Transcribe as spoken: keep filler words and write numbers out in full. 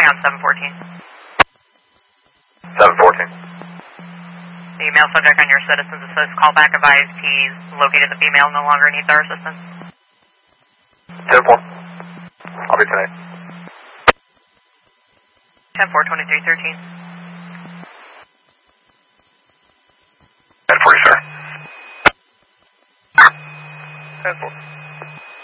on seven fourteen. seven fourteen. The male subject on your Citizens Assist callback advised he's located the female no longer needs our assistance. ten four. I'll be tonight. ten four, twenty-three thirteen. ten four, sir. ten four.